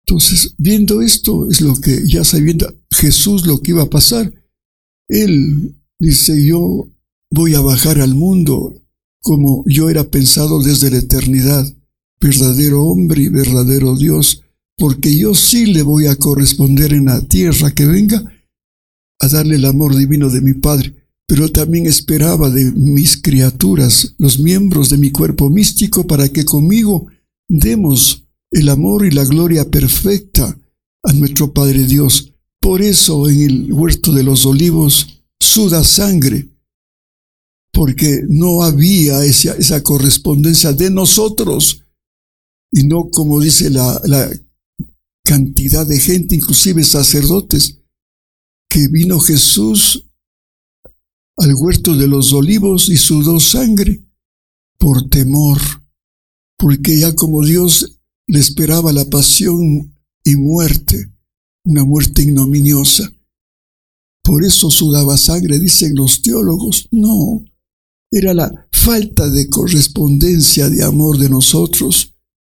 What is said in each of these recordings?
Entonces, viendo esto, es lo que ya sabiendo Jesús lo que iba a pasar. Él dice, yo voy a bajar al mundo como yo era pensado desde la eternidad, verdadero hombre y verdadero Dios, porque yo sí le voy a corresponder en la tierra que venga a darle el amor divino de mi Padre, pero también esperaba de mis criaturas, los miembros de mi cuerpo místico, para que conmigo demos el amor y la gloria perfecta a nuestro Padre Dios. Por eso en el huerto de los olivos suda sangre, porque no había esa correspondencia de nosotros, y no como dice la cantidad de gente, inclusive sacerdotes, que vino Jesús al huerto de los olivos y sudó sangre por temor, porque ya como Dios le esperaba la pasión y muerte, una muerte ignominiosa. Por eso sudaba sangre, dicen los teólogos. No, era la falta de correspondencia de amor de nosotros.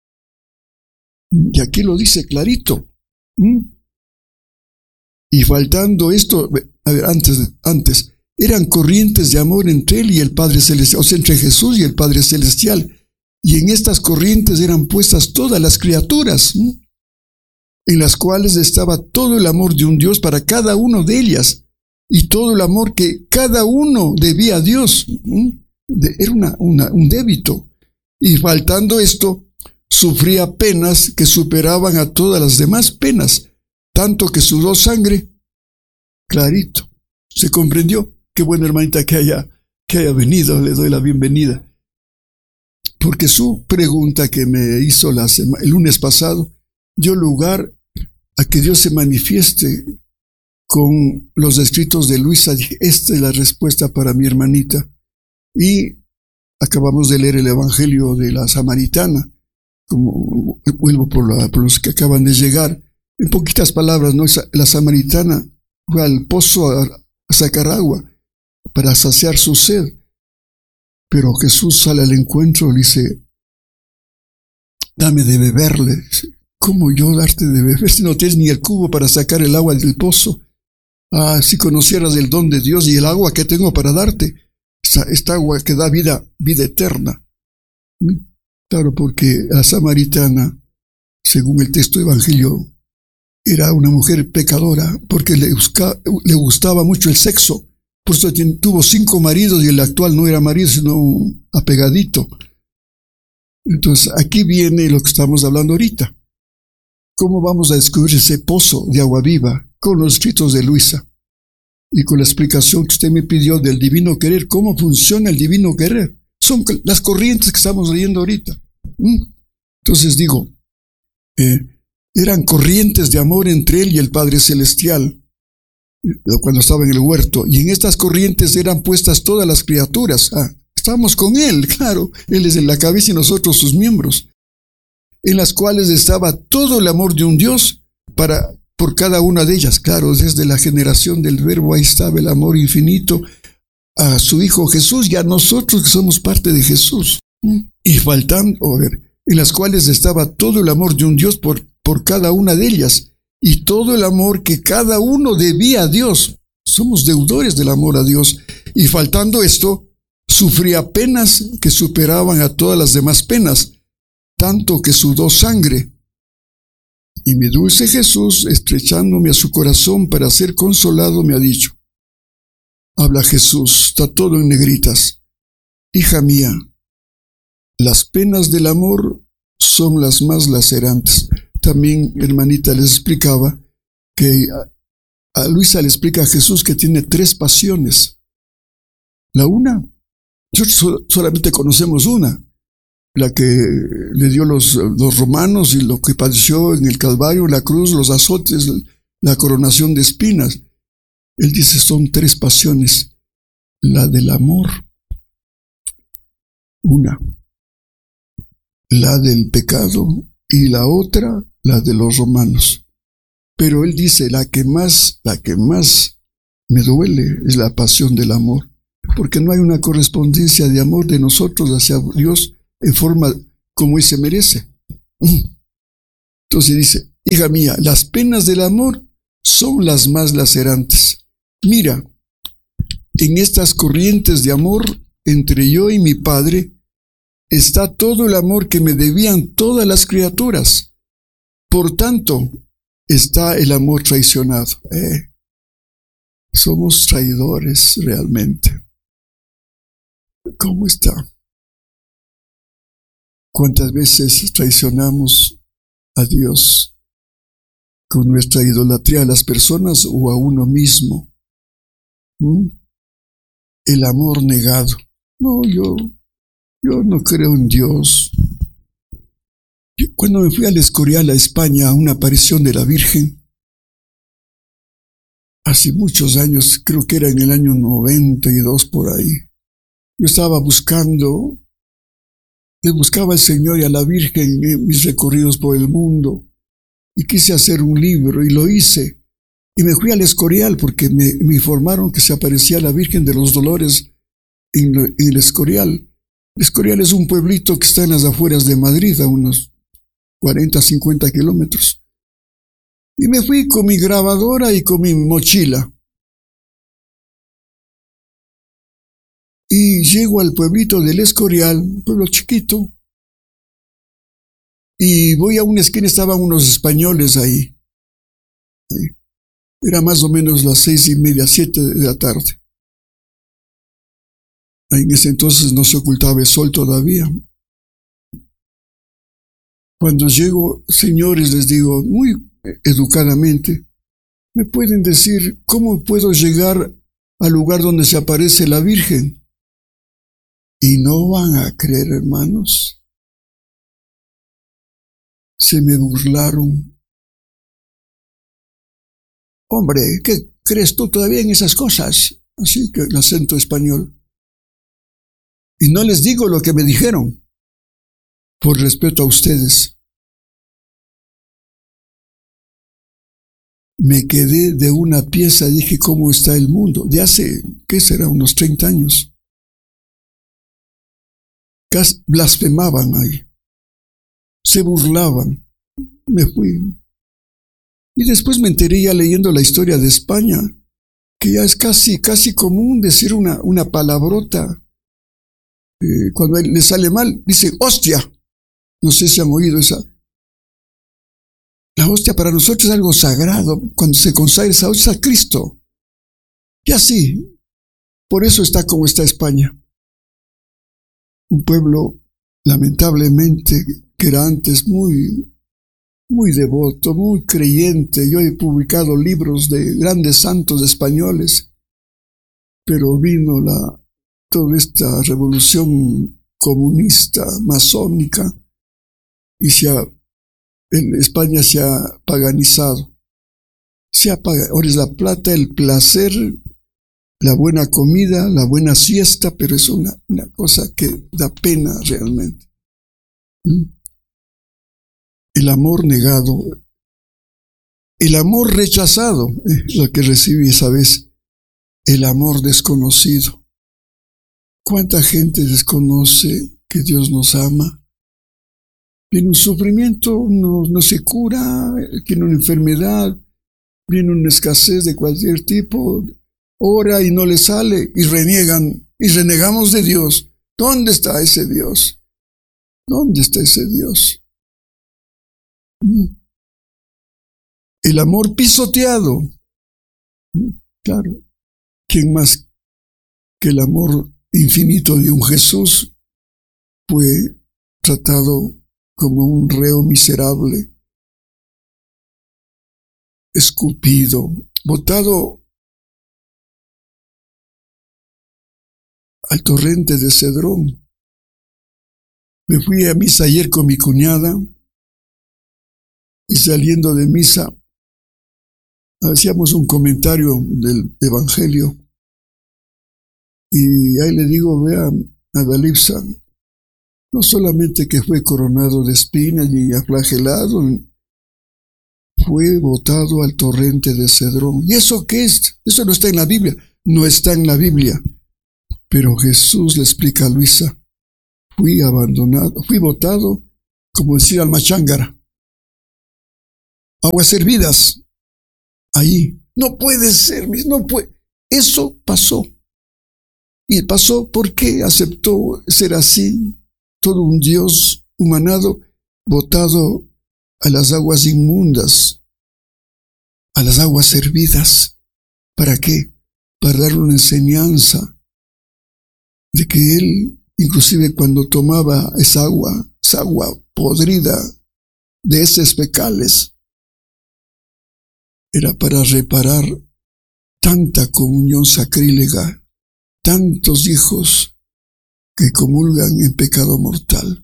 Y aquí lo dice clarito. Y faltando esto, a ver, antes, eran corrientes de amor entre él y el Padre Celestial, o sea, entre Jesús y el Padre Celestial. Y en estas corrientes eran puestas todas las criaturas, en las cuales estaba todo el amor de un Dios para cada uno de ellas, y todo el amor que cada uno debía a Dios. Era un débito. Y faltando esto, sufría penas que superaban a todas las demás penas, tanto que sudó sangre. Clarito. ¿Se comprendió? Qué buena hermanita que haya venido, le doy la bienvenida. Porque su pregunta que me hizo el lunes pasado dio lugar a que Dios se manifieste con los escritos de Luisa. Dije, esta es la respuesta para mi hermanita. Y acabamos de leer el Evangelio de la Samaritana, como vuelvo por los que acaban de llegar. En poquitas palabras, ¿no? La Samaritana fue al pozo a sacar agua para saciar su sed. Pero Jesús sale al encuentro y le dice, dame de beberle. ¿Cómo yo darte de beber si no tienes ni el cubo para sacar el agua del pozo? Ah, si conocieras el don de Dios y el agua que tengo para darte, esta agua que da vida eterna. Claro, porque la samaritana, según el texto evangelio, era una mujer pecadora porque le gustaba mucho el sexo. Por eso tuvo 5 maridos y el actual no era marido, sino un apegadito. Entonces, aquí viene lo que estamos hablando ahorita. ¿Cómo vamos a descubrir ese pozo de agua viva? Con los escritos de Luisa y con la explicación que usted me pidió del divino querer. ¿Cómo funciona el divino querer? Son las corrientes que estamos leyendo ahorita. Entonces digo, eran corrientes de amor entre él y el Padre Celestial cuando estaba en el huerto, y en estas corrientes eran puestas todas las criaturas. Estábamos con él, claro, él es en la cabeza y nosotros sus miembros, en las cuales estaba todo el amor de un Dios por cada una de ellas. Claro, desde la generación del Verbo ahí estaba el amor infinito a su Hijo Jesús y a nosotros que somos parte de Jesús. Y faltando, en las cuales estaba todo el amor de un Dios por cada una de ellas, y todo el amor que cada uno debía a Dios. Somos deudores del amor a Dios. Y faltando esto, sufría penas que superaban a todas las demás penas, tanto que sudó sangre. Y mi dulce Jesús, estrechándome a su corazón para ser consolado, me ha dicho, habla Jesús, está todo en negritas, hija mía, las penas del amor son las más lacerantes. También, hermanita, les explicaba que a Luisa le explica a Jesús que tiene 3 pasiones. La una, nosotros solamente conocemos una, la que le dio los romanos y lo que padeció en el Calvario, la cruz, los azotes, la coronación de espinas. Él dice, son 3 pasiones. La del amor, una, la del pecado y la otra, la de los romanos. Pero él dice, la que más me duele es la pasión del amor, porque no hay una correspondencia de amor de nosotros hacia Dios en forma como él se merece. Entonces dice, hija mía, las penas del amor son las más lacerantes. Mira, en estas corrientes de amor entre yo y mi Padre está todo el amor que me debían todas las criaturas. Por tanto, está el amor traicionado. Somos traidores realmente. ¿Cómo está? ¿Cuántas veces traicionamos a Dios con nuestra idolatría a las personas o a uno mismo? El amor negado. No, yo no creo en Dios. Cuando me fui al Escorial, a España, a una aparición de la Virgen, hace muchos años, creo que era en el año 92 por ahí, yo estaba le buscaba al Señor y a la Virgen en mis recorridos por el mundo, y quise hacer un libro, y lo hice, y me fui al Escorial porque me informaron que se aparecía la Virgen de los Dolores en el Escorial. El Escorial es un pueblito que está en las afueras de Madrid, a unos 40, 50 kilómetros. Y me fui con mi grabadora y con mi mochila. Y llego al pueblito del Escorial, un pueblo chiquito, y voy a una esquina, estaban unos españoles ahí. Era más o menos las 6:30, 7 de la tarde. En ese entonces no se ocultaba el sol todavía. Cuando llego, señores, les digo muy educadamente, ¿me pueden decir cómo puedo llegar al lugar donde se aparece la Virgen? Y no van a creer, hermanos. Se me burlaron. Hombre, ¿qué crees tú todavía en esas cosas? Así que el acento español. Y no les digo lo que me dijeron, por respeto a ustedes. Me quedé de una pieza, dije, ¿cómo está el mundo? De hace, ¿qué será? Unos 30 años. Casi blasfemaban ahí. Se burlaban. Me fui. Y después me enteré ya leyendo la historia de España, que ya es casi común decir una palabrota. Cuando le sale mal, dice hostia. No sé si han oído esa. La hostia para nosotros es algo sagrado. Cuando se consagra esa hostia a Cristo. Y así. Por eso está como está España. Un pueblo, lamentablemente, que era antes muy devoto, muy creyente. Yo he publicado libros de grandes santos españoles, pero vino toda esta revolución comunista, masónica, y España se ha paganizado. Ahora es la plata, el placer, la buena comida, la buena siesta, pero es una cosa que da pena realmente. El amor negado, el amor rechazado, lo que recibí esa vez, el amor desconocido. ¿Cuánta gente desconoce que Dios nos ama? Viene un sufrimiento, no se cura, tiene una enfermedad, viene una escasez de cualquier tipo, ora y no le sale, y reniegan, y renegamos de Dios. ¿Dónde está ese Dios? ¿Dónde está ese Dios? El amor pisoteado. Claro, ¿quién más que el amor infinito de un Jesús fue tratado como un reo miserable, escupido, botado al torrente de Cedrón? Me fui a misa ayer con mi cuñada y saliendo de misa hacíamos un comentario del Evangelio y ahí le digo, vea, Adalipsa, no solamente que fue coronado de espinas y aflagelado, fue botado al torrente de Cedrón. ¿Y eso qué es? Eso no está en la Biblia. No está en la Biblia. Pero Jesús le explica a Luisa, fui abandonado, fui botado, como decir al machángara. aguas hervidas. Ahí. No puede ser, no puede. Eso pasó. Y pasó porque aceptó ser así, todo un Dios humanado, botado a las aguas inmundas, a las aguas hervidas. ¿Para qué? Para darle una enseñanza de que él, inclusive cuando tomaba esa agua podrida de heces fecales, era para reparar tanta comunión sacrílega, tantos hijos que comulgan en pecado mortal.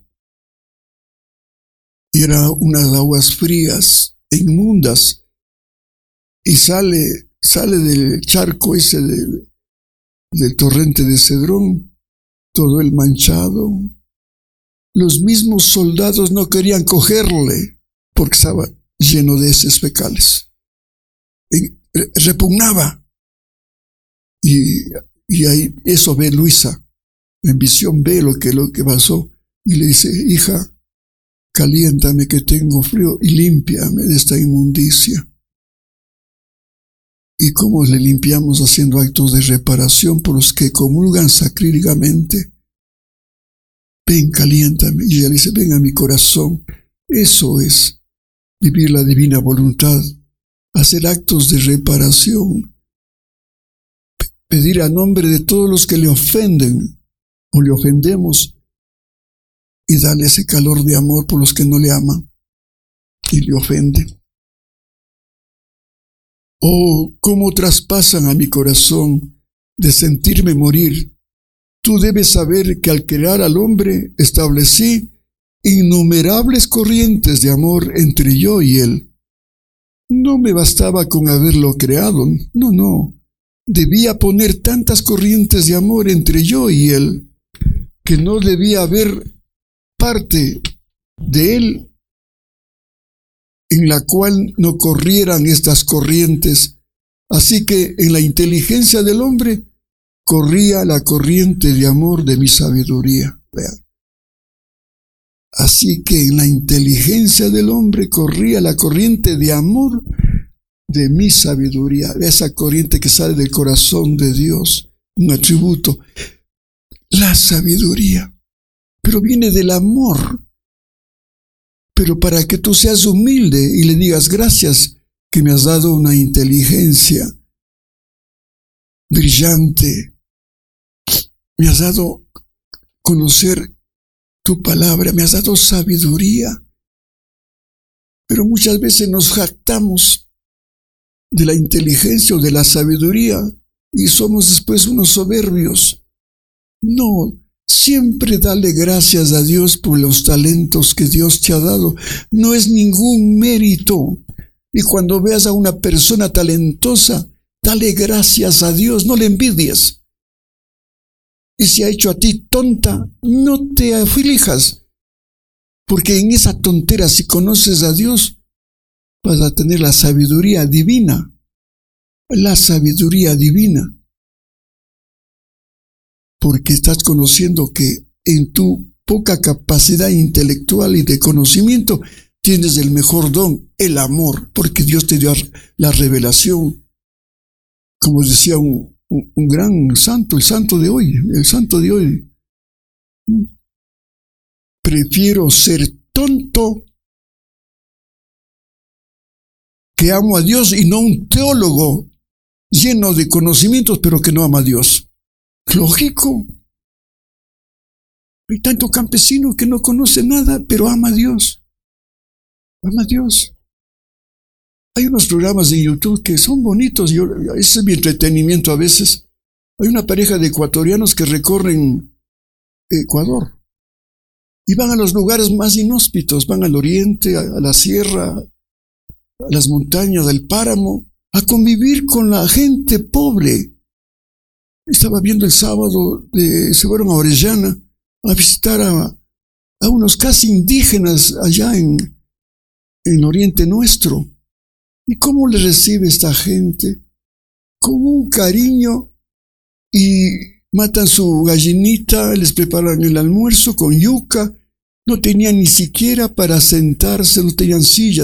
Y eran unas aguas frías e inmundas, y sale del charco ese del torrente de Cedrón, todo el manchado. Los mismos soldados no querían cogerle porque estaba lleno de heces fecales. Y repugnaba. Y ahí eso ve Luisa, en visión ve lo que pasó, y le dice: hija, caliéntame que tengo frío y límpiame de esta inmundicia. ¿Y cómo le limpiamos? Haciendo actos de reparación por los que comulgan sacrílegamente. Ven, caliéntame. Y ella dice: ven a mi corazón. Eso es vivir la divina voluntad, hacer actos de reparación, pedir a nombre de todos los que le ofenden o le ofendemos, y darle ese calor de amor por los que no le aman y le ofenden. Oh, cómo traspasan a mi corazón de sentirme morir. Tú debes saber que al crear al hombre establecí innumerables corrientes de amor entre yo y él. No me bastaba con haberlo creado, no. Debía poner tantas corrientes de amor entre yo y él, que no debía haber parte de él en la cual no corrieran estas corrientes. Así que en la inteligencia del hombre corría la corriente de amor de mi sabiduría. Vean. Así que en la inteligencia del hombre corría la corriente de amor de mi sabiduría, esa corriente que sale del corazón de Dios, un atributo, la sabiduría, pero viene del amor. Pero para que tú seas humilde y le digas: gracias que me has dado una inteligencia brillante, me has dado conocer tu palabra, me has dado sabiduría. Pero muchas veces nos jactamos de la inteligencia o de la sabiduría y somos después unos soberbios. No. Siempre dale gracias a Dios por los talentos que Dios te ha dado. No es ningún mérito. Y cuando veas a una persona talentosa, dale gracias a Dios, no le envidies. Y si ha hecho a ti tonta, no te aflijas, porque en esa tontera, si conoces a Dios, vas a tener la sabiduría divina. La sabiduría divina. Porque estás conociendo que en tu poca capacidad intelectual y de conocimiento tienes el mejor don, el amor, porque Dios te dio la revelación. Como decía un gran santo, el santo de hoy. Prefiero ser tonto que amo a Dios y no un teólogo lleno de conocimientos pero que no ama a Dios. Lógico. Hay tanto campesino que no conoce nada, pero ama a Dios. Ama a Dios. Hay unos programas de YouTube que son bonitos. Ese es mi entretenimiento a veces. Hay una pareja de ecuatorianos que recorren Ecuador y van a los lugares más inhóspitos. Van al oriente, a la sierra, a las montañas, al páramo, a convivir con la gente pobre. Estaba viendo el sábado, se fueron a Orellana a visitar a unos casi indígenas allá en Oriente Nuestro. ¿Y cómo le recibe esta gente? Con un cariño, y matan su gallinita, les preparan el almuerzo con yuca, no tenían ni siquiera para sentarse, no tenían sillas,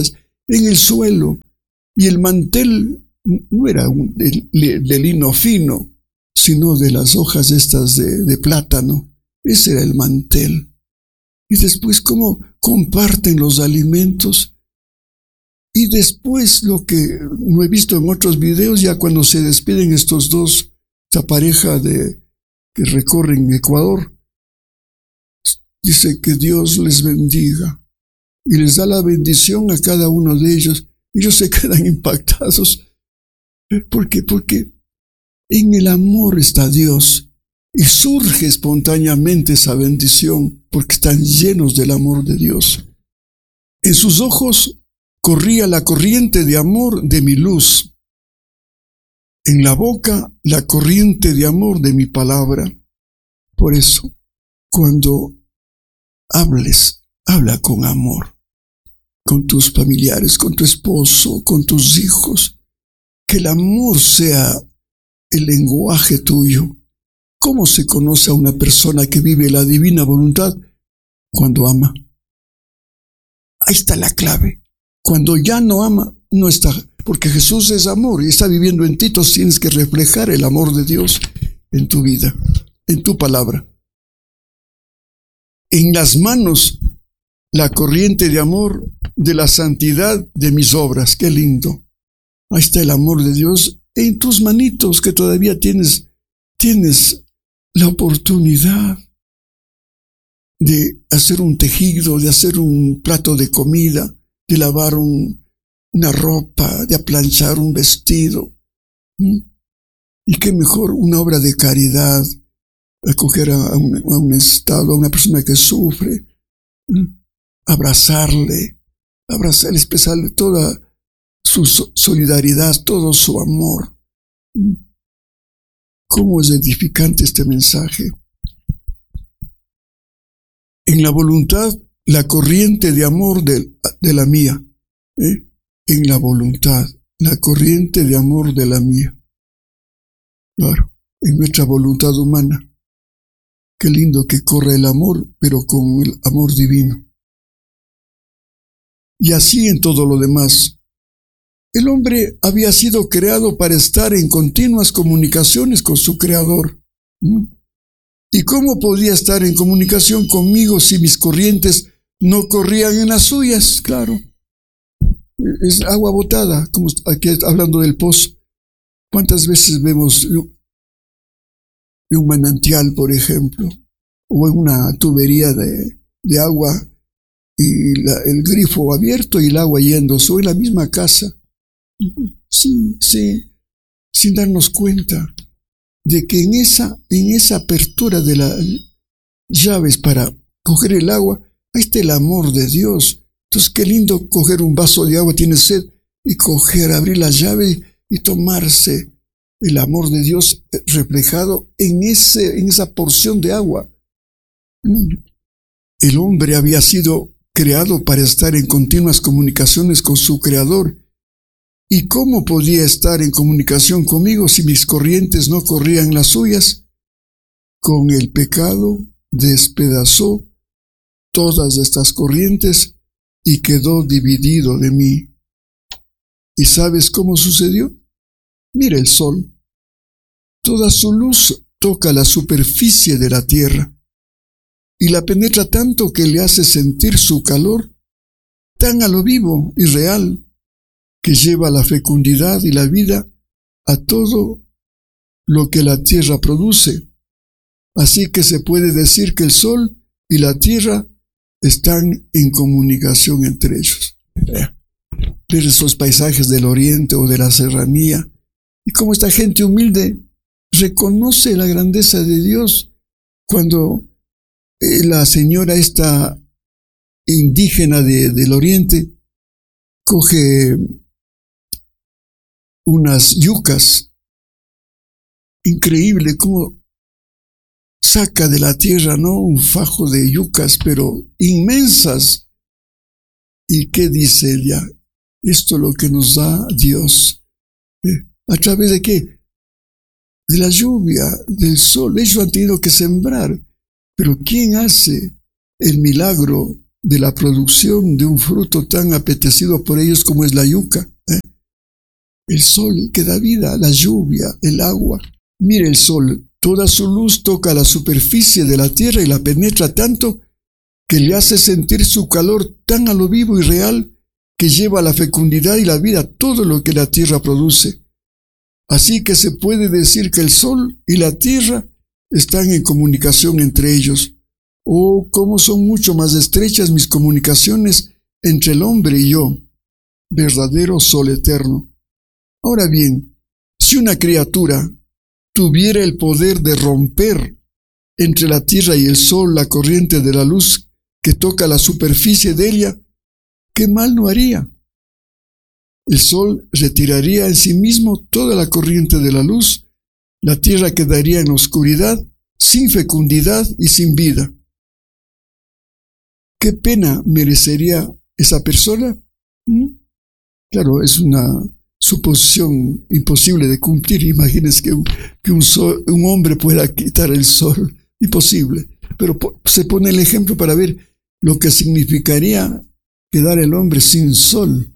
en el suelo. Y el mantel no era de lino fino, sino de las hojas estas de plátano. Ese era el mantel. Y después cómo comparten los alimentos. Y después lo que no he visto en otros videos, ya cuando se despiden estos dos, esta pareja que recorren Ecuador, dice que Dios les bendiga y les da la bendición a cada uno de ellos. Ellos se quedan impactados. ¿Por qué? Porque en el amor está Dios y surge espontáneamente esa bendición porque están llenos del amor de Dios. En sus ojos corría la corriente de amor de mi luz. En la boca la corriente de amor de mi palabra. Por eso, cuando hables, habla con amor. Con tus familiares, con tu esposo, con tus hijos. Que el amor sea el lenguaje tuyo. ¿Cómo se conoce a una persona que vive la divina voluntad? Cuando ama. Ahí está la clave. Cuando ya no ama, no está. Porque Jesús es amor y está viviendo en ti. Entonces tienes que reflejar el amor de Dios en tu vida, en tu palabra. En las manos, la corriente de amor de la santidad de mis obras. Qué lindo. Ahí está el amor de Dios en tus manitos que todavía tienes la oportunidad de hacer un tejido, de hacer un plato de comida, de lavar una ropa, de aplanchar un vestido. Y qué mejor una obra de caridad, acoger a un estado, a una persona que sufre, abrazarle, expresarle toda su solidaridad, todo su amor. ¿Cómo es edificante este mensaje? En la voluntad, la corriente de amor de la mía. En la voluntad, la corriente de amor de la mía. Claro, en nuestra voluntad humana. Qué lindo que corra el amor, pero con el amor divino. Y así en todo lo demás. El hombre había sido creado para estar en continuas comunicaciones con su Creador. ¿Y cómo podía estar en comunicación conmigo si mis corrientes no corrían en las suyas? Claro. Es agua botada, como aquí hablando del pozo. ¿Cuántas veces vemos un manantial, por ejemplo, o en una tubería de agua y el grifo abierto y el agua yéndose, o en la misma casa? Sí, sin darnos cuenta de que en esa apertura de las llaves para coger el agua, ahí está el amor de Dios. Entonces qué lindo coger un vaso de agua, tienes sed, y abrir la llave y tomarse el amor de Dios reflejado en esa porción de agua. El hombre había sido creado para estar en continuas comunicaciones con su Creador. ¿Y cómo podía estar en comunicación conmigo si mis corrientes no corrían las suyas? Con el pecado despedazó todas estas corrientes y quedó dividido de mí. ¿Y sabes cómo sucedió? Mira el sol. Toda su luz toca la superficie de la tierra y la penetra tanto que le hace sentir su calor tan a lo vivo y real que lleva la fecundidad y la vida a todo lo que la tierra produce. Así que se puede decir que el sol y la tierra están en comunicación entre ellos. Ver esos paisajes del oriente o de la serranía y cómo esta gente humilde reconoce la grandeza de Dios cuando la señora esta indígena del oriente coge unas yucas. Increíble cómo saca de la tierra, ¿no? Un fajo de yucas, pero inmensas. ¿Y qué dice ella? Esto es lo que nos da Dios. ¿A través de qué? De la lluvia, del sol. Ellos han tenido que sembrar. Pero ¿quién hace el milagro de la producción de un fruto tan apetecido por ellos como es la yuca. El sol que da vida, la lluvia, el agua. Mire el sol, toda su luz toca la superficie de la tierra y la penetra tanto que le hace sentir su calor tan a lo vivo y real que lleva la fecundidad y la vida a todo lo que la tierra produce. Así que se puede decir que el sol y la tierra están en comunicación entre ellos. Oh, cómo son mucho más estrechas mis comunicaciones entre el hombre y yo, verdadero sol eterno. Ahora bien, si una criatura tuviera el poder de romper entre la tierra y el sol la corriente de la luz que toca la superficie de ella, ¿qué mal no haría? El sol retiraría en sí mismo toda la corriente de la luz, la tierra quedaría en oscuridad, sin fecundidad y sin vida. ¿Qué pena merecería esa persona? Claro, es una suposición imposible de cumplir. Imagínense que un hombre pueda quitar el sol. Imposible. Pero se pone el ejemplo para ver lo que significaría quedar el hombre sin sol.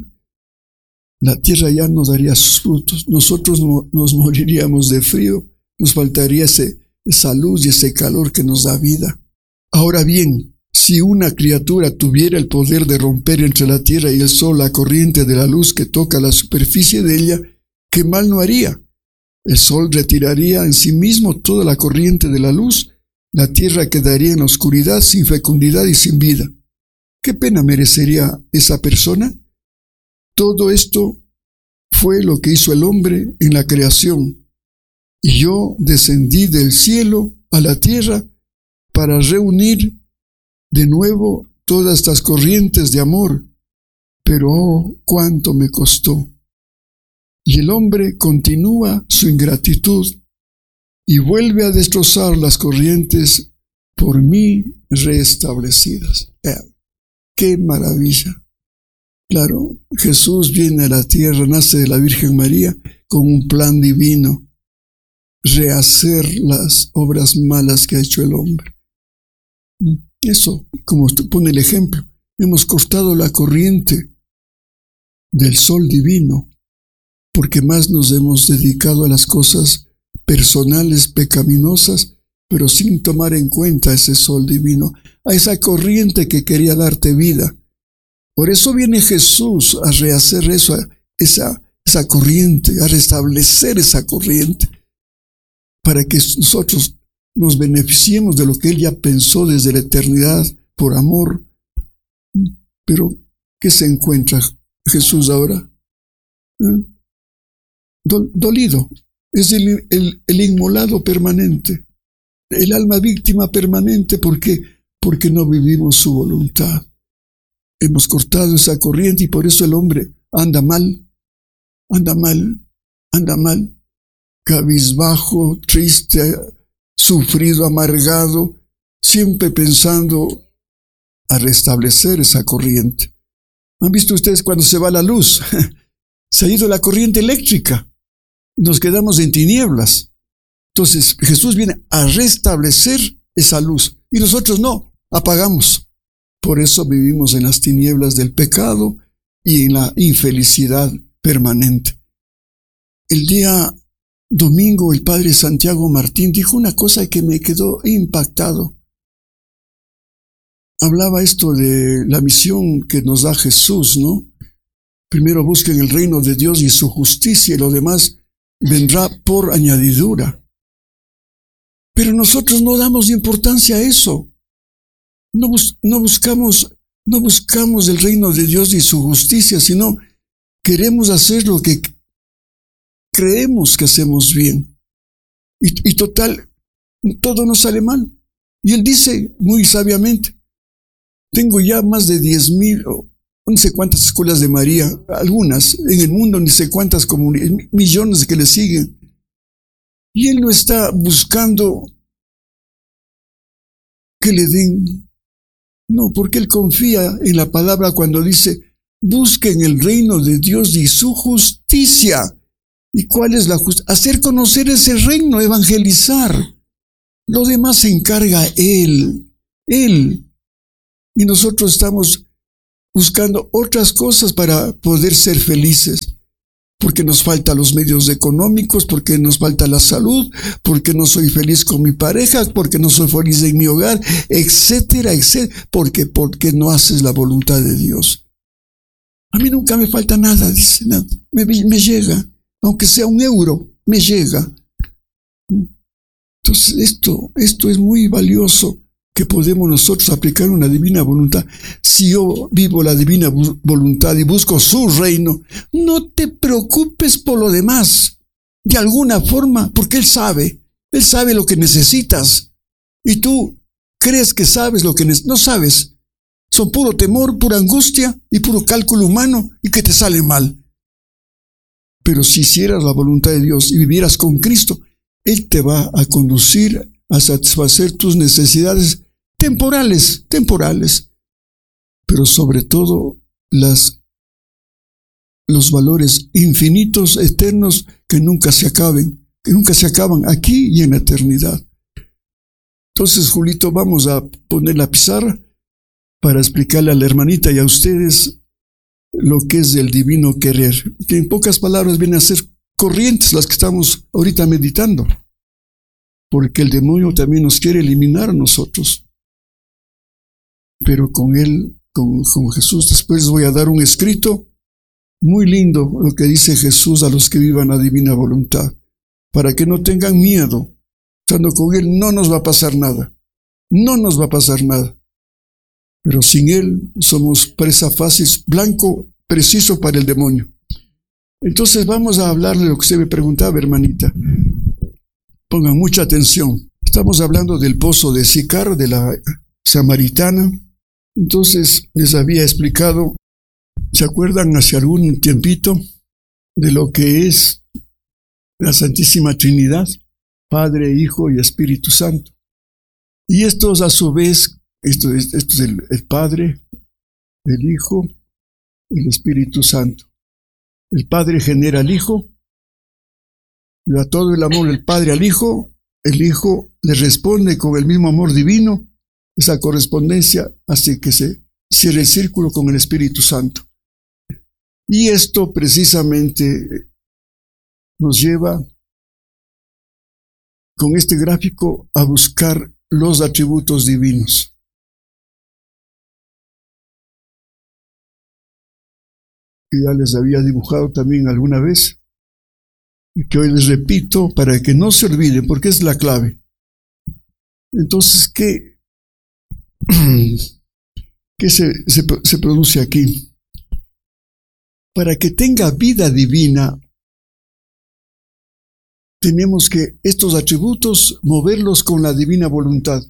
La tierra ya no daría sus frutos. Nosotros nos moriríamos de frío. Nos faltaría esa luz y ese calor que nos da vida. Ahora bien, si una criatura tuviera el poder de romper entre la tierra y el sol la corriente de la luz que toca la superficie de ella, ¿qué mal no haría? El sol retiraría en sí mismo toda la corriente de la luz, la tierra quedaría en la oscuridad, sin fecundidad y sin vida. ¿Qué pena merecería esa persona? Todo esto fue lo que hizo el hombre en la creación. Y yo descendí del cielo a la tierra para reunir de nuevo todas estas corrientes de amor, pero oh, cuánto me costó. Y el hombre continúa su ingratitud y vuelve a destrozar las corrientes por mí restablecidas. ¡Qué maravilla! Claro, Jesús viene a la tierra, nace de la Virgen María con un plan divino, rehacer las obras malas que ha hecho el hombre. Eso, como pone el ejemplo, hemos cortado la corriente del sol divino, porque más nos hemos dedicado a las cosas personales pecaminosas, pero sin tomar en cuenta ese sol divino, a esa corriente que quería darte vida. Por eso viene Jesús a rehacer eso, esa corriente, a restablecer esa corriente, para que nosotros nos beneficiemos de lo que Él ya pensó desde la eternidad por amor. Pero, ¿qué se encuentra Jesús ahora? Dolido. Es el inmolado permanente, el alma víctima permanente. ¿Por qué? Porque no vivimos su voluntad. Hemos cortado esa corriente y por eso el hombre anda mal, cabizbajo, triste, sufrido, amargado, siempre pensando a restablecer esa corriente. ¿Han visto ustedes cuando se va la luz? Se ha ido la corriente eléctrica. Nos quedamos en tinieblas. Entonces Jesús viene a restablecer esa luz y nosotros no, apagamos. Por eso vivimos en las tinieblas del pecado y en la infelicidad permanente. El día domingo el padre Santiago Martín dijo una cosa que me quedó impactado. Hablaba esto de la misión que nos da Jesús, ¿no? Primero busquen el reino de Dios y su justicia y lo demás vendrá por añadidura. Pero nosotros no damos importancia a eso. No buscamos el reino de Dios y su justicia, sino queremos hacer lo que creemos que hacemos bien. Y total, todo nos sale mal. Y él dice muy sabiamente, tengo ya más de 10,000, no sé cuántas escuelas de María, algunas en el mundo, ni sé cuántas comunidades, millones que le siguen. Y él no está buscando que le den. No, porque él confía en la palabra cuando dice, busquen el reino de Dios y su justicia. ¿Y cuál es la justicia? Hacer conocer ese reino, evangelizar. Lo demás se encarga Él. Y nosotros estamos buscando otras cosas para poder ser felices. Porque nos faltan los medios económicos, porque nos falta la salud, porque no soy feliz con mi pareja, porque no soy feliz en mi hogar, etcétera, etcétera. Porque no haces la voluntad de Dios. A mí nunca me falta nada, dice, nada. Me llega, aunque sea €1, me llega. Entonces esto es muy valioso, que podemos nosotros aplicar una divina voluntad. Si yo vivo la divina voluntad y busco su reino, no te preocupes por lo demás, de alguna forma, porque Él sabe lo que necesitas. Y tú crees que sabes lo que no sabes. Son puro temor, pura angustia y puro cálculo humano, y que te sale mal. Pero si hicieras la voluntad de Dios y vivieras con Cristo, Él te va a conducir a satisfacer tus necesidades temporales, pero sobre todo los valores infinitos, eternos, que nunca se acaban aquí y en la eternidad. Entonces, Julito, vamos a poner la pizarra para explicarle a la hermanita y a ustedes lo que es el divino querer, que en pocas palabras viene a ser corrientes las que estamos ahorita meditando, porque el demonio también nos quiere eliminar a nosotros. Pero con Él, con Jesús, después voy a dar un escrito muy lindo, lo que dice Jesús a los que vivan la divina voluntad, para que no tengan miedo. Estando con Él no nos va a pasar nada, pero sin Él somos presa fácil, blanco preciso para el demonio. Entonces vamos a hablarle lo que usted me preguntaba, hermanita. Pongan mucha atención. Estamos hablando del pozo de Sicar, de la samaritana. Entonces les había explicado, ¿se acuerdan hace algún tiempito de lo que es la Santísima Trinidad? Padre, Hijo y Espíritu Santo. Y estos a su vez, esto es el Padre, el Hijo y el Espíritu Santo. El Padre genera al Hijo, le da todo el amor del Padre al Hijo, el Hijo le responde con el mismo amor divino. Esa correspondencia hace que se cierre el círculo con el Espíritu Santo. Y esto precisamente nos lleva, con este gráfico, a buscar los atributos divinos. Que ya les había dibujado también alguna vez, y que hoy les repito para que no se olviden, porque es la clave. Entonces, ¿qué se produce aquí? Para que tenga vida divina, tenemos que estos atributos moverlos con la divina voluntad.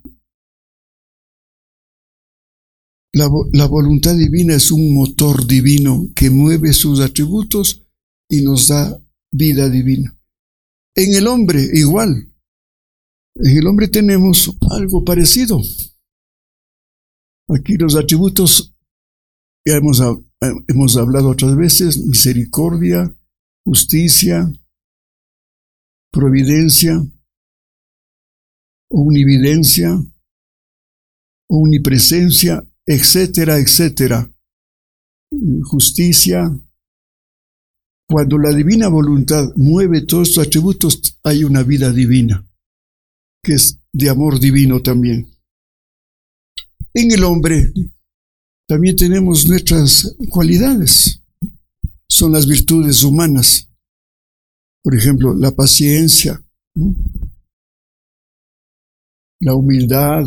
La voluntad divina es un motor divino que mueve sus atributos y nos da vida divina. En el hombre igual. En el hombre tenemos algo parecido. Aquí los atributos, ya hemos hablado otras veces: misericordia, justicia, providencia, omnividencia, omnipresencia, etcétera, etcétera. Justicia. Cuando la divina voluntad mueve todos estos atributos, hay una vida divina, que es de amor divino también. En el hombre también tenemos nuestras cualidades, son las virtudes humanas. Por ejemplo, la paciencia, la humildad,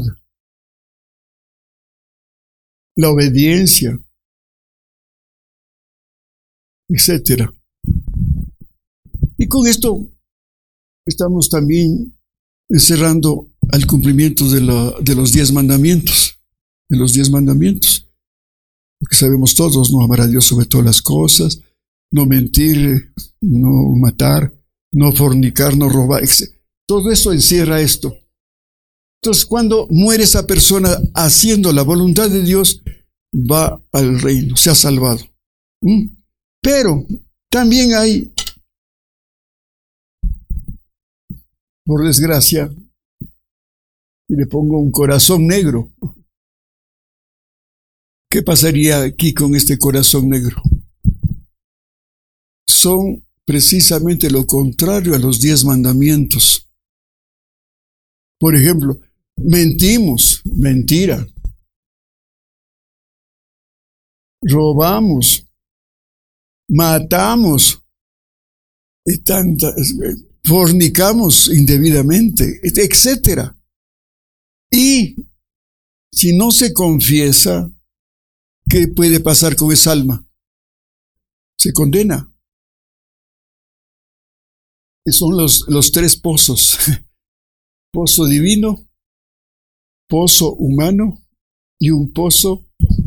la obediencia, etcétera. Y con esto estamos también encerrando al cumplimiento de los 10 mandamientos. Porque sabemos todos: no amar a Dios sobre todas las cosas, no mentir, no matar, no fornicar, no robar, etc. Todo eso encierra esto. Entonces, cuando muere esa persona haciendo la voluntad de Dios, va al reino, se ha salvado. Pero también hay, por desgracia, y le pongo un corazón negro, ¿Qué pasaría aquí con este corazón negro? Son precisamente lo contrario a los 10 mandamientos. Por ejemplo, mentimos, mentira. Robamos, matamos, fornicamos indebidamente, etcétera. Y si no se confiesa, ¿qué puede pasar con esa alma? Se condena. Y son los 3 pozos. Pozo divino, pozo humano y un pozo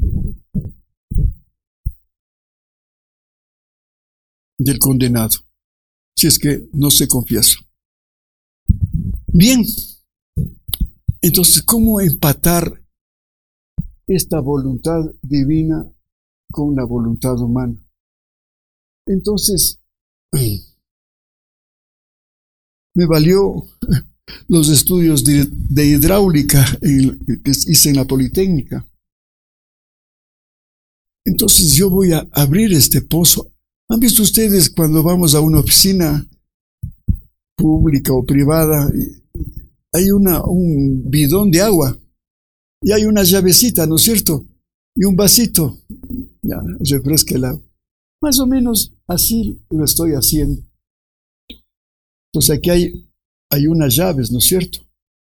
del condenado, si es que no se confiesa. Bien, entonces, ¿cómo empatar esta voluntad divina con la voluntad humana? Entonces, me valió los estudios de hidráulica que hice en la Politécnica. Entonces yo voy a abrir este pozo. ¿Han visto ustedes cuando vamos a una oficina pública o privada? Hay un bidón de agua y hay una llavecita, ¿no es cierto? Y un vasito. Ya, refresca el agua. Más o menos así lo estoy haciendo. Entonces aquí hay unas llaves, ¿no es cierto?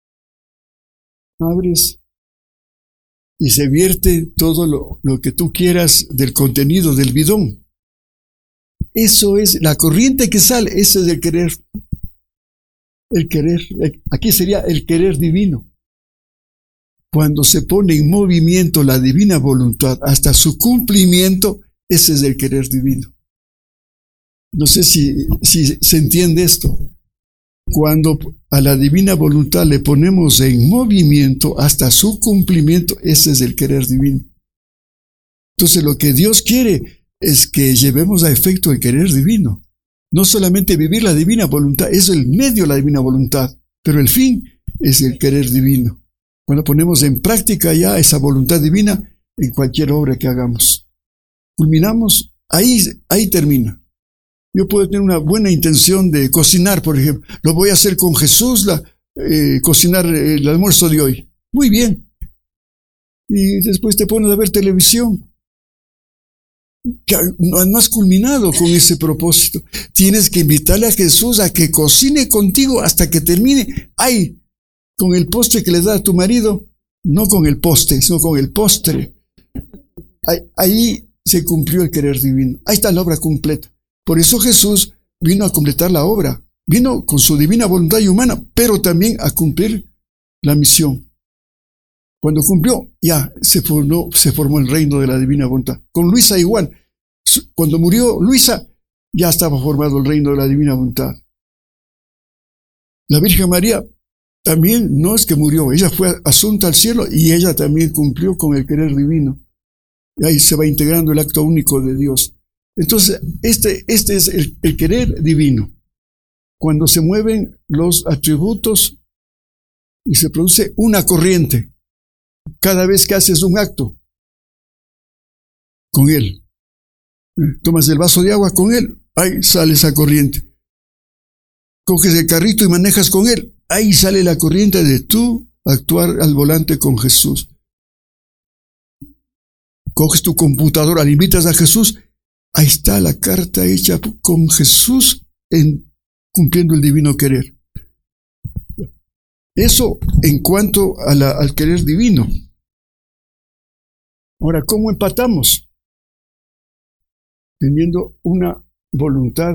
Abres y se vierte todo lo que tú quieras del contenido del bidón. Eso es la corriente que sale, ese es el querer. El querer, aquí sería el querer divino. Cuando se pone en movimiento la divina voluntad hasta su cumplimiento, ese es el querer divino. No sé si se entiende esto. Cuando a la divina voluntad le ponemos en movimiento hasta su cumplimiento, ese es el querer divino. Entonces lo que Dios quiere es que llevemos a efecto el querer divino. No solamente vivir la divina voluntad, es el medio de la divina voluntad, pero el fin es el querer divino. Cuando ponemos en práctica ya esa voluntad divina en cualquier obra que hagamos. Culminamos, ahí termina. Yo puedo tener una buena intención de cocinar, por ejemplo. Lo voy a hacer con Jesús, cocinar el almuerzo de hoy. Muy bien. Y después te pones a ver televisión. No has culminado con ese propósito. Tienes que invitarle a Jesús a que cocine contigo hasta que termine. ¡Ay! Con el postre que le da a tu marido. No con el postre, sino con el postre. Ahí se cumplió el querer divino. Ahí está la obra completa. Por eso Jesús vino a completar la obra, vino con su divina voluntad y humana, pero también a cumplir la misión. Cuando cumplió, ya se formó el reino de la divina voluntad. Con Luisa igual, cuando murió Luisa, ya estaba formado el reino de la divina voluntad. La Virgen María también no es que murió, ella fue asunta al cielo y ella también cumplió con el querer divino. Y ahí se va integrando el acto único de Dios. Entonces, este es el querer divino. Cuando se mueven los atributos y se produce una corriente, cada vez que haces un acto con él, tomas el vaso de agua con él, ahí sale esa corriente. Coges el carrito y manejas con él, ahí sale la corriente de tú actuar al volante con Jesús. Coges tu computadora, le invitas a Jesús, ahí está la carta hecha con Jesús cumpliendo el divino querer. Eso en cuanto al querer divino. Ahora, ¿cómo empatamos? Teniendo una voluntad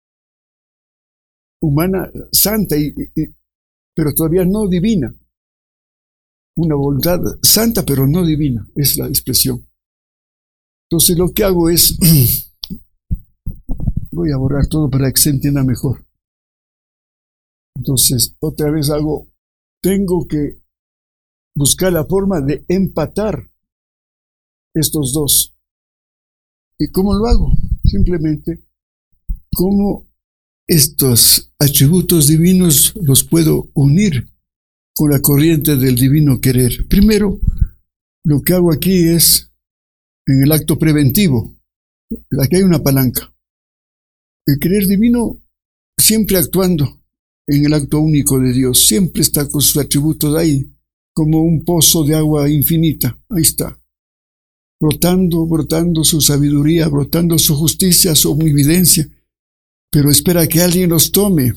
humana santa, pero todavía no divina. Una voluntad santa, pero no divina, es la expresión. Entonces lo que hago es... Voy a borrar todo para que se entienda mejor. Entonces, otra vez tengo que buscar la forma de empatar estos dos. ¿Y cómo lo hago? Simplemente, ¿cómo estos atributos divinos los puedo unir con la corriente del divino querer? Primero, lo que hago aquí es en el acto preventivo. Aquí hay una palanca. El querer divino siempre actuando en el acto único de Dios. Siempre está con sus atributos ahí, como un pozo de agua infinita. Ahí está. Brotando su sabiduría, brotando su justicia, su omnividencia. Pero espera que alguien los tome.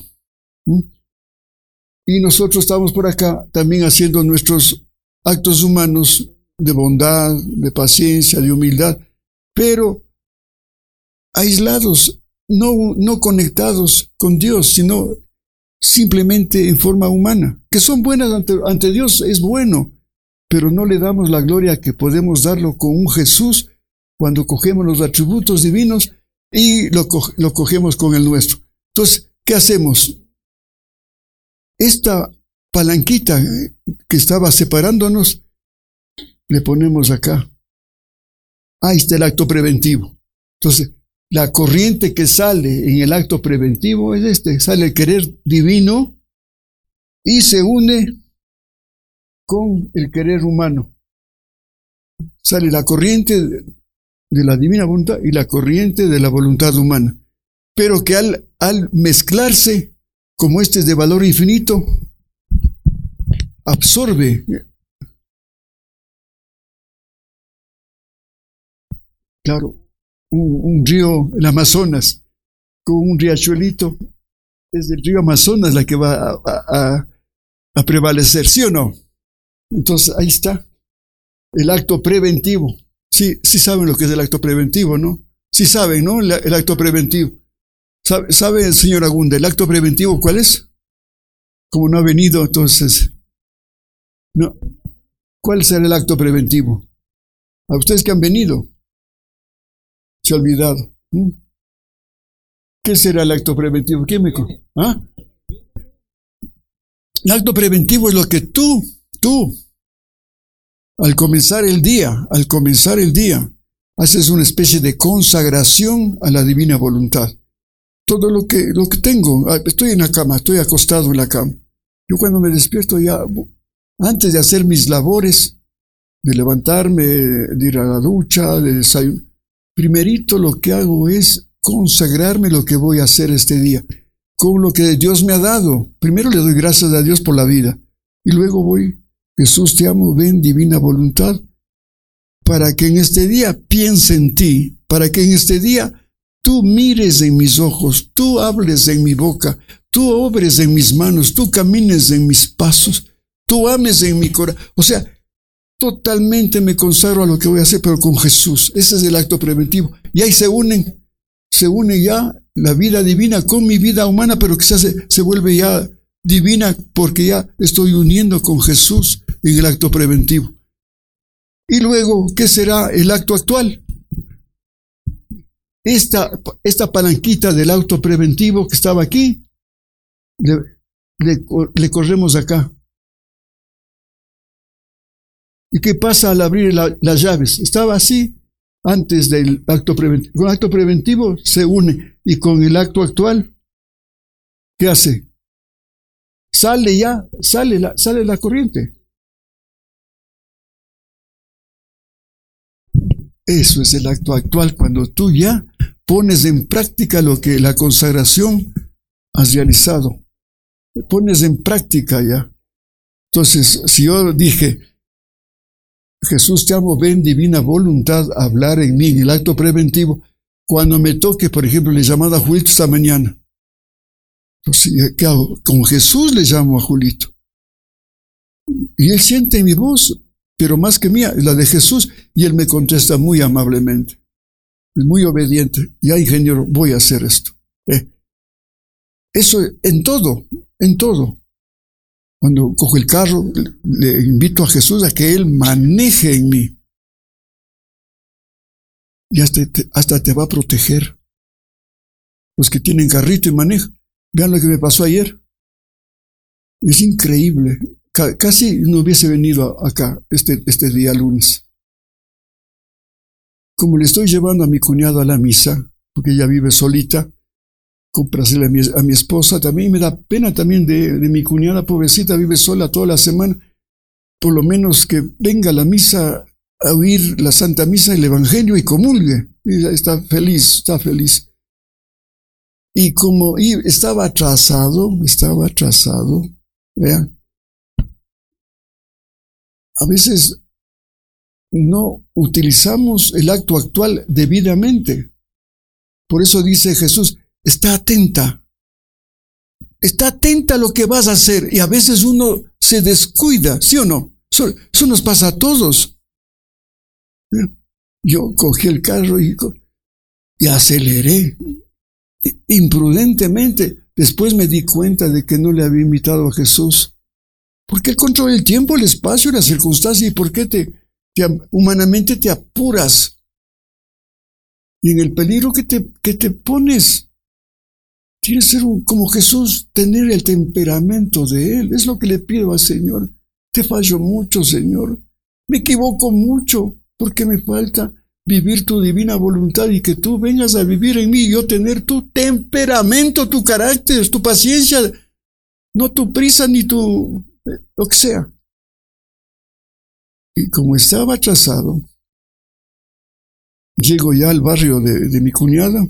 Y nosotros estamos por acá también haciendo nuestros actos humanos de bondad, de paciencia, de humildad, pero aislados, no conectados con Dios, sino simplemente en forma humana, que son buenas ante Dios, es bueno, pero no le damos la gloria que podemos darlo con un Jesús cuando cogemos los atributos divinos y lo cogemos con el nuestro. Entonces, ¿qué hacemos? Esta palanquita que estaba separándonos, le ponemos acá. Ahí está el acto preventivo. Entonces, la corriente que sale en el acto preventivo es sale el querer divino y se une con el querer humano. Sale la corriente de la divina voluntad y la corriente de la voluntad humana. Pero que al mezclarse, como este es de valor infinito, absorbe. Claro, un río, el Amazonas, con un riachuelito, es el río Amazonas la que va a prevalecer, ¿sí o no? Entonces, ahí está, el acto preventivo. Sí saben lo que es el acto preventivo, ¿no? Sí saben, ¿no? El acto preventivo. ¿Sabe el señor Agunda, el acto preventivo cuál es? Como no ha venido, entonces, no. ¿Cuál será el acto preventivo? A ustedes que han venido, se ha olvidado. ¿Qué será el acto preventivo? ¿Quién me conoce? ¿Ah? El acto preventivo es lo que tú, al comenzar el día, haces una especie de consagración a la divina voluntad. Todo lo que tengo, estoy en la cama, estoy acostado en la cama. Yo cuando me despierto ya, antes de hacer mis labores, de levantarme, de ir a la ducha, de desayunar, primerito lo que hago es consagrarme lo que voy a hacer este día, con lo que Dios me ha dado. Primero le doy gracias a Dios por la vida, y luego voy, Jesús te amo, ven divina voluntad, para que en este día piense en ti, para que en este día tú mires en mis ojos, tú hables en mi boca, tú obres en mis manos, tú camines en mis pasos, tú ames en mi corazón. O sea, totalmente me consagro a lo que voy a hacer, pero con Jesús. Ese es el acto preventivo. Y ahí se une ya la vida divina con mi vida humana, pero que se vuelve ya divina porque ya estoy uniendo con Jesús en el acto preventivo. Y luego, ¿qué será el acto actual? Esta palanquita del acto preventivo que estaba aquí, le corremos acá. ¿Y qué pasa al abrir las llaves? Estaba así antes del acto preventivo. Con el acto preventivo se une. Y con el acto actual, ¿qué hace? Sale la corriente. Eso es el acto actual, cuando tú ya pones en práctica lo que la consagración has realizado. Pones en práctica ya. Entonces, si yo dije, Jesús te amo, ven divina voluntad a hablar en mí en el acto preventivo, cuando me toque, por ejemplo, le he llamado a Julito esta mañana. Entonces, ¿qué hago? Con Jesús le llamo a Julito. Y él siente mi voz, pero más que mía, la de Jesús, y él me contesta muy amablemente. Es muy obediente. Ya, ingeniero, voy a hacer esto. Eso en todo. Cuando cojo el carro, le invito a Jesús a que Él maneje en mí. Y hasta te va a proteger. Los que tienen carrito y manejan. Vean lo que me pasó ayer. Es increíble. Casi no hubiese venido acá este día lunes. Como le estoy llevando a mi cuñado a la misa, porque ella vive solita, comprasela a mi esposa, también me da pena también de mi cuñada, pobrecita, vive sola toda la semana. Por lo menos que venga a la misa a oír la Santa Misa, el Evangelio y comulgue. Y está feliz, está feliz. Y como estaba atrasado, vean, a veces no utilizamos el acto actual debidamente. Por eso dice Jesús, está atenta a lo que vas a hacer. Y a veces uno se descuida, ¿sí o no? Eso nos pasa a todos. Yo cogí el carro y aceleré imprudentemente. Después me di cuenta de que no le había invitado a Jesús. Porque Él controla el tiempo, el espacio, las circunstancias. ¿Y por qué humanamente te apuras? Y en el peligro que te pones. Tienes que ser como Jesús, tener el temperamento de Él. Es lo que le pido al Señor. Te fallo mucho, Señor. Me equivoco mucho porque me falta vivir tu divina voluntad y que tú vengas a vivir en mí y yo tener tu temperamento, tu carácter, tu paciencia, no tu prisa ni tu lo que sea. Y como estaba atrasado, llego ya al barrio de mi cuñada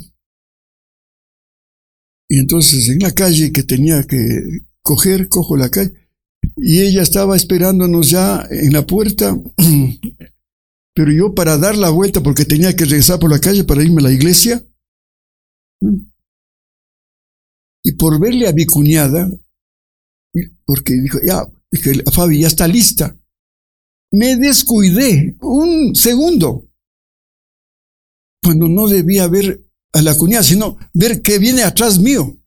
y entonces en la calle que tenía que cojo la calle y ella estaba esperándonos ya en la puerta. Pero yo para dar la vuelta, porque tenía que regresar por la calle para irme a la iglesia, y por verle a mi cuñada, porque dije, Fabi, ya está lista. Me descuidé un segundo, cuando no debía ver a la cuñada, sino ver que viene atrás mío.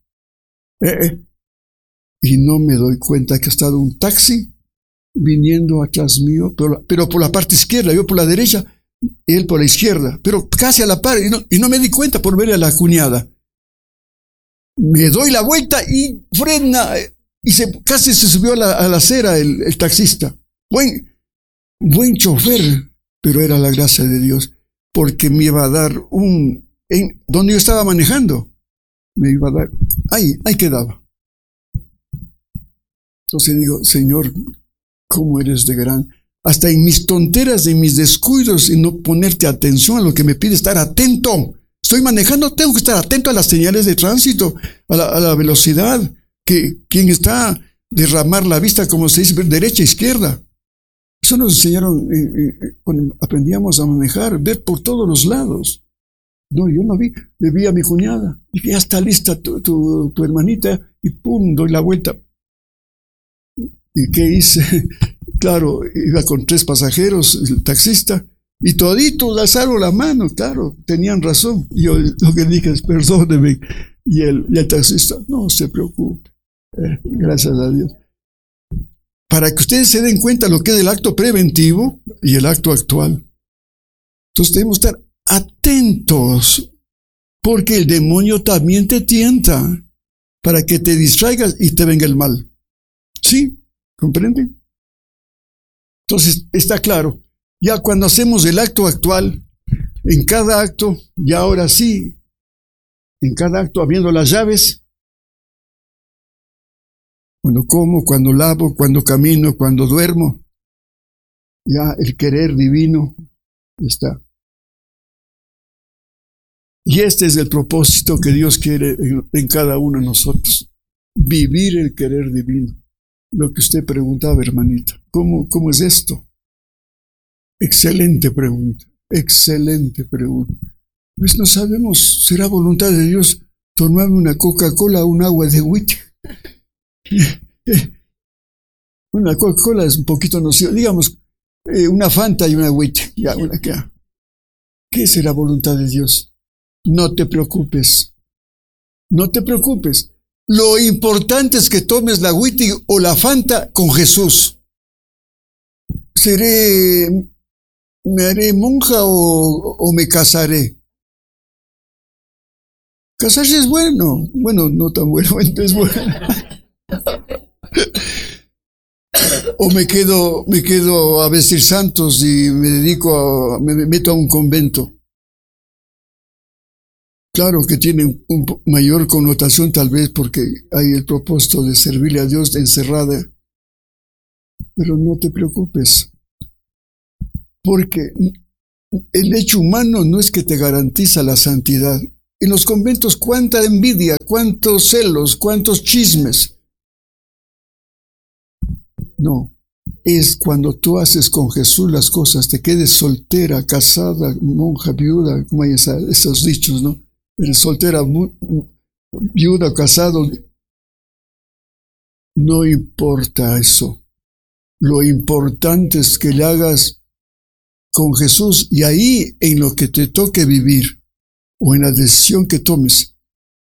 Y no me doy cuenta que ha estado un taxi viniendo atrás mío, pero por la parte izquierda, yo por la derecha, él por la izquierda, pero casi a la par, y no me di cuenta por ver a la cuñada. Me doy la vuelta y frena, y casi se subió a la acera el taxista. Buen chofer, pero era la gracia de Dios, porque me iba a dar donde yo estaba manejando, me iba a dar, ahí quedaba. Entonces digo, Señor, ¿cómo eres de gran? Hasta en mis tonteras, en mis descuidos, y no ponerte atención a lo que me pide, estar atento. Estoy manejando, tengo que estar atento a las señales de tránsito, a la velocidad, que quien está derramar la vista, como se dice, derecha, izquierda. Eso nos enseñaron cuando aprendíamos a manejar, ver por todos los lados. No, yo no vi, le vi a mi cuñada, dije, ya está lista tu hermanita, y pum, doy la vuelta. ¿Y qué hice? Claro, iba con 3 pasajeros, el taxista, y toditos alzaron la mano, claro, tenían razón. Yo lo que dije es, perdóneme, y el taxista, no se preocupe, gracias a Dios. Para que ustedes se den cuenta lo que es el acto preventivo y el acto actual. Entonces debemos estar atentos, porque el demonio también te tienta para que te distraigas y te venga el mal. ¿Sí? ¿Comprenden? Entonces, está claro, ya cuando hacemos el acto actual, en cada acto, y ahora sí, en cada acto abriendo las llaves, cuando como, cuando lavo, cuando camino, cuando duermo, ya el querer divino está. Y este es el propósito que Dios quiere en cada uno de nosotros, vivir el querer divino. Lo que usted preguntaba, hermanita, ¿cómo es esto? Excelente pregunta, excelente pregunta. Pues no sabemos, ¿será voluntad de Dios tomarme una Coca-Cola o un agua de wheat? Una Coca-Cola es un poquito nociva, digamos, una Fanta y una wheat. ¿Qué será voluntad de Dios? No te preocupes, no te preocupes. Lo importante es que tomes la wheat o la Fanta con Jesús. ¿Me haré monja o me casaré? Casarse es bueno. Bueno, no tan bueno, es bueno. O me quedo a vestir santos y me meto a un convento. Claro que tiene un mayor connotación tal vez porque hay el propósito de servirle a Dios encerrada. Pero no te preocupes. Porque el hecho humano no es que te garantiza la santidad. En los conventos, cuánta envidia, cuántos celos, cuántos chismes. No, es cuando tú haces con Jesús las cosas, te quedes soltera, casada, monja, viuda, como hay esos dichos, ¿no? Eres soltera, viuda, casado. No importa eso. Lo importante es que le hagas con Jesús y ahí en lo que te toque vivir o en la decisión que tomes.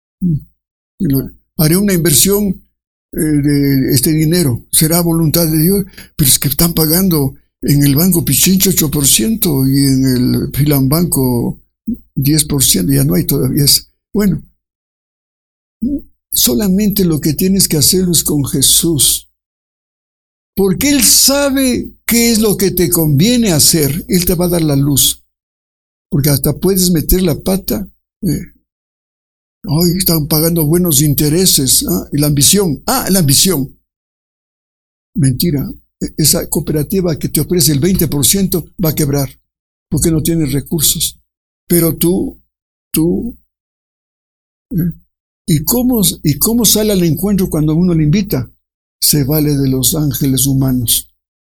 Haré una inversión de este dinero, será voluntad de Dios, pero es que están pagando en el Banco Pichincha 8% y en el Filambanco 10%, ya no hay todavía. Bueno, solamente lo que tienes que hacerlo es con Jesús, porque Él sabe qué es lo que te conviene hacer. Él te va a dar la luz, porque hasta puedes meter la pata. Hoy están pagando buenos intereses. Y la ambición. La ambición. Mentira. Esa cooperativa que te ofrece el 20% va a quebrar porque no tienes recursos. Pero tú. ¿Y cómo sale al encuentro cuando uno le invita? Se vale de los ángeles humanos.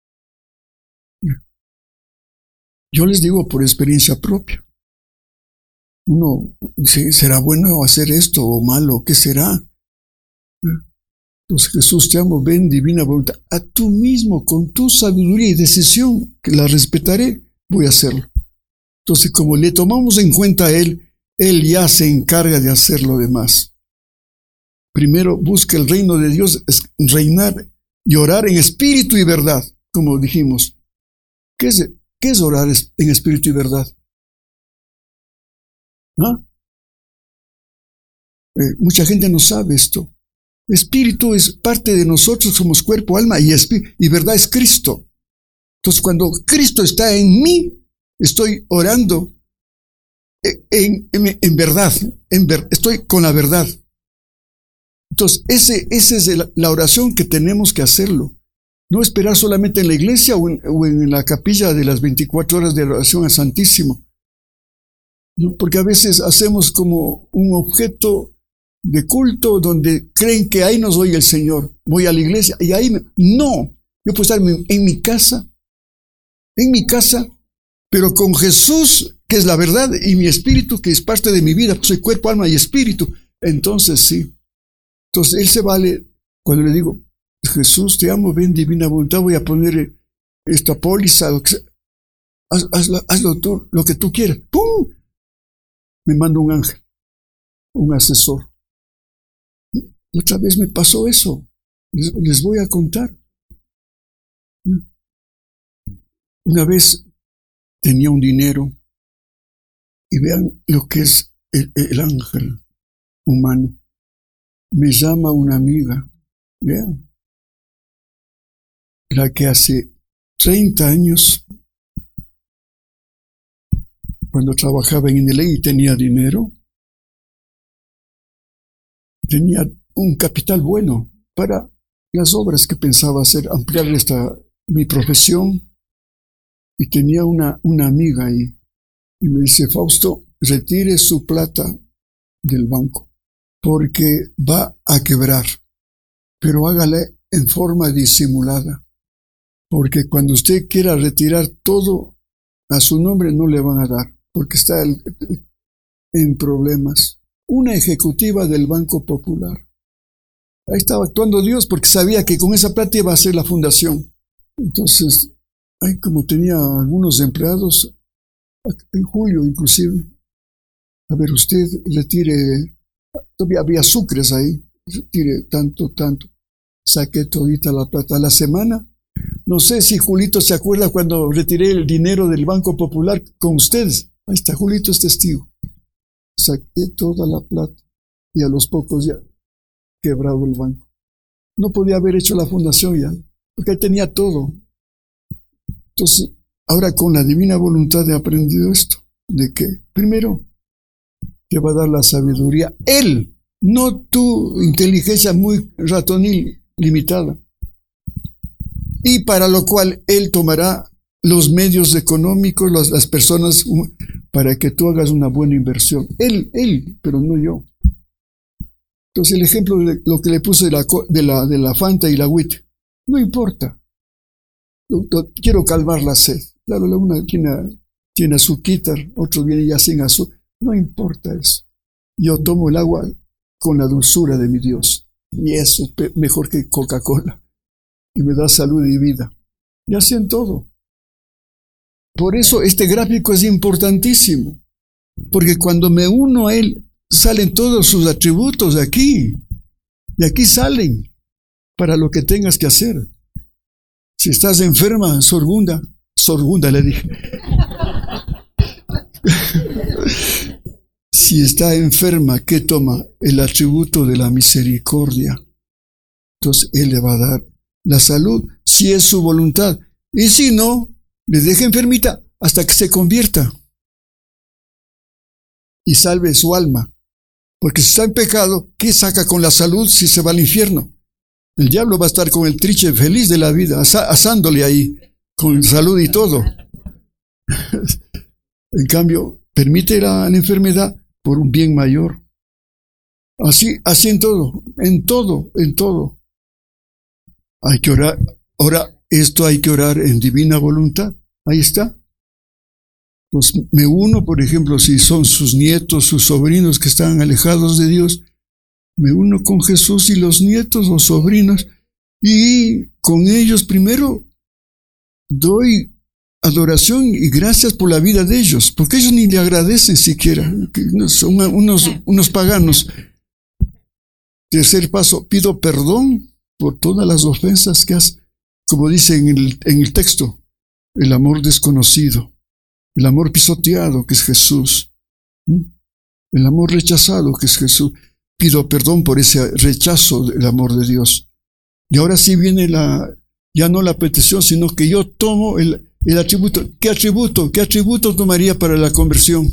Yo les digo por experiencia propia. Uno dice, ¿será bueno hacer esto o malo? ¿Qué será? Entonces Jesús, te amo, ven, divina voluntad. A tú mismo, con tu sabiduría y decisión, que la respetaré, voy a hacerlo. Entonces, como le tomamos en cuenta a Él ya se encarga de hacer lo demás. Primero, busca el reino de Dios, es reinar y orar en espíritu y verdad, como dijimos. ¿Qué es orar en espíritu y verdad? Mucha gente no sabe esto. Espíritu es parte de nosotros, somos cuerpo, alma y verdad es Cristo. Entonces, cuando Cristo está en mí, estoy orando en verdad, estoy con la verdad. Entonces, esa es la oración que tenemos que hacerlo. No esperar solamente en la iglesia o en la capilla de las 24 horas de oración al Santísimo. ¿No? Porque a veces hacemos como un objeto de culto donde creen que ahí nos oye el Señor. Voy a la iglesia y ahí no. Yo puedo estar en mi casa, pero con Jesús, que es la verdad, y mi espíritu, que es parte de mi vida, pues soy cuerpo, alma y espíritu. Entonces sí. Entonces Él se vale cuando le digo, Jesús, te amo, ven, divina voluntad, voy a poner esta póliza, hazlo tú, lo que tú quieras. ¡Pum! Me manda un ángel, un asesor. Otra vez me pasó eso. Les voy a contar. Una vez tenía un dinero y vean lo que es el ángel humano. Me llama una amiga, vean, la que hace 30 años, cuando trabajaba en INELEI y tenía dinero, tenía un capital bueno para las obras que pensaba hacer, ampliar mi profesión, y tenía una amiga ahí, y me dice, Fausto, retire su plata del banco, porque va a quebrar, pero hágale en forma disimulada, porque cuando usted quiera retirar todo a su nombre no le van a dar, porque está en problemas. Una ejecutiva del Banco Popular. Ahí estaba actuando Dios porque sabía que con esa plata iba a hacer la fundación. Entonces, ahí como tenía algunos empleados, en julio inclusive, a ver, usted retire, todavía había sucres ahí, retire tanto, saqué todita la plata. A la semana, no sé si Julito se acuerda cuando retiré el dinero del Banco Popular con ustedes. Ahí está, Julito es testigo. Saqué toda la plata y a los pocos ya quebrado el banco. No podía haber hecho la fundación ya, porque ahí tenía todo. Entonces, ahora con la divina voluntad he aprendido esto, de que primero te va a dar la sabiduría Él, no tu inteligencia muy ratonil, limitada. Y para lo cual Él tomará los medios económicos, las personas, para que tú hagas una buena inversión. Él, pero no yo. Entonces el ejemplo de lo que le puse de la Fanta y la WIT, no importa. Quiero calmar la sed. Claro, una tiene azuquita, otro viene ya sin azúcar. No importa eso. Yo tomo el agua con la dulzura de mi Dios. Y eso es mejor que Coca-Cola. Y me da salud y vida. Y así en todo. Por eso este gráfico es importantísimo. Porque cuando me uno a Él, salen todos sus atributos de aquí. Y aquí salen para lo que tengas que hacer. Si estás enferma, Sorgunda le dije. Si está enferma, ¿qué toma? El atributo de la misericordia. Entonces Él le va a dar la salud, si es su voluntad. Y si no, le deja enfermita hasta que se convierta y salve su alma. Porque si está en pecado, ¿qué saca con la salud si se va al infierno? El diablo va a estar con el triche feliz de la vida, asándole ahí, con salud y todo. En cambio, permite la enfermedad por un bien mayor. Así en todo. Hay que orar. Ahora, esto hay que orar en divina voluntad. Ahí está. Pues me uno, por ejemplo, si son sus nietos, sus sobrinos que están alejados de Dios, me uno con Jesús y los nietos o sobrinos, y con ellos primero doy adoración y gracias por la vida de ellos, porque ellos ni le agradecen siquiera, son unos paganos. Tercer paso, pido perdón por todas las ofensas que has, como dice en el texto, el amor desconocido, el amor pisoteado que es Jesús, el amor rechazado que es Jesús. Pido perdón por ese rechazo del amor de Dios. Y ahora sí viene ya no la petición, sino que yo tomo el atributo. ¿Qué atributo tomaría para la conversión?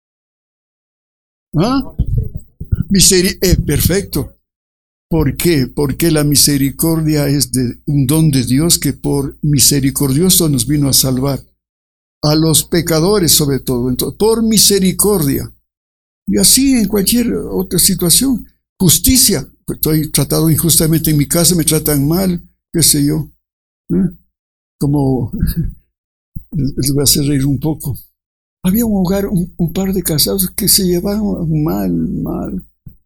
Perfecto. ¿Por qué? Porque la misericordia es un don de Dios que por misericordioso nos vino a salvar. A los pecadores sobre todo. Entonces, por misericordia. Y así en cualquier otra situación. Justicia. Estoy tratado injustamente en mi casa, me tratan mal, qué sé yo. Como les voy a hacer reír un poco. Había un hogar, un par de casados que se llevaban mal.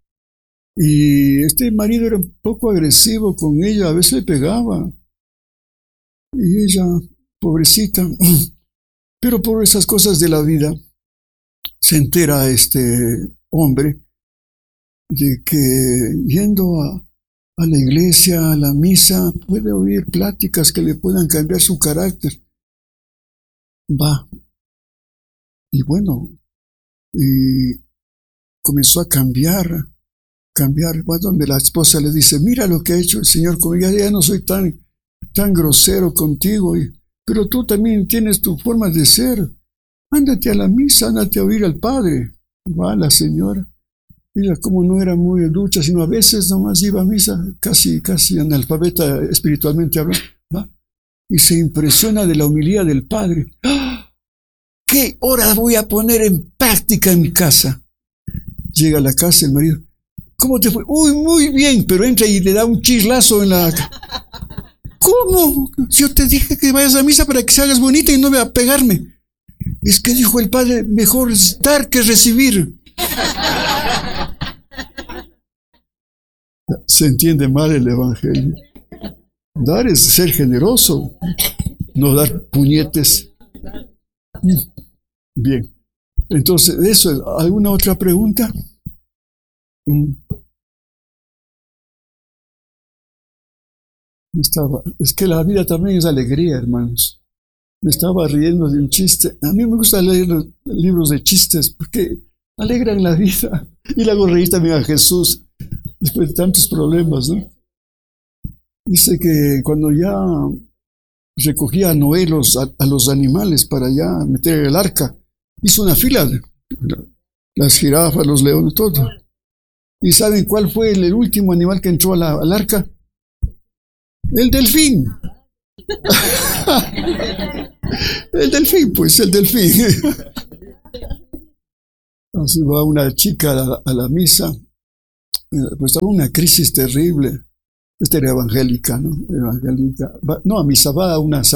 Y este marido era un poco agresivo con ella, a veces le pegaba. Y ella, pobrecita, pero por esas cosas de la vida, se entera este hombre de que yendo a la iglesia, a la misa, puede oír pláticas que le puedan cambiar su carácter. Va. Y bueno, y comenzó a cambiar. Va donde la esposa le dice, mira lo que ha hecho el Señor conmigo, ya no soy tan grosero contigo, pero tú también tienes tu forma de ser. Ándate a la misa, ándate a oír al Padre. Va la señora. Mira cómo no era muy ducha, sino a veces nomás iba a misa, casi analfabeta espiritualmente hablando. ¿Va? Y se impresiona de la humildad del Padre. ¡Ah! ¿Qué hora voy a poner en práctica en mi casa? Llega a la casa el marido. ¿Cómo te fue? Uy, muy bien, pero entra y le da un chislazo en la... ¿Cómo? Yo te dije que vayas a misa para que se hagas bonita y no vaya a pegarme. Es que dijo el Padre, mejor es dar que recibir. Se entiende mal el Evangelio. Dar es ser generoso, no dar puñetes. Bien. Entonces, eso, ¿alguna otra pregunta? Es que la vida también es alegría, hermanos. Me estaba riendo de un chiste. A mí me gusta leer los libros de chistes porque alegran la vida. Y le hago reír también a Jesús después de tantos problemas, ¿no? Dice que cuando ya recogía a Noé a los animales para ya meter el arca, hizo una fila de las jirafas, los leones, todo. ¿Y saben cuál fue el último animal que entró al arca? El delfín. El delfín, pues, el delfín. Así va una chica a la misa, pues estaba una crisis terrible. Esta era evangélica, ¿no? Evangélica. No, a misa va a una